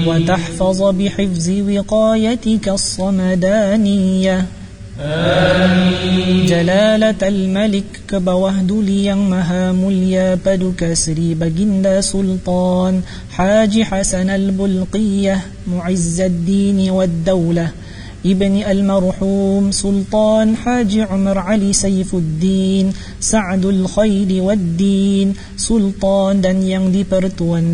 وتحفظ بحفظ وقايتك الصمدانية جلالة الملك كبوهد ليang maha mulia paduka Sri Baginda Sultan Haji Hasan al-Bulqiyah معز الدين والدولة ابن المرحوم سلطان حاج عمر علي سيف الدين سعد الخير والدين Sultan dan yang dipertuan